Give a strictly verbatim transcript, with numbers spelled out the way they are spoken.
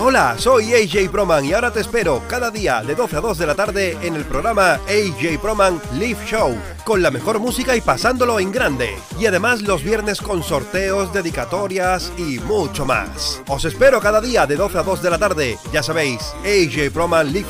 Hola, soy A J Proman y ahora te espero cada día de doce a dos de la tarde en el programa A J Proman Live Show, con la mejor música y pasándolo en grande. Y además los viernes con sorteos, dedicatorias y mucho más. Os espero cada día de doce a dos de la tarde. Ya sabéis, A J Proman Live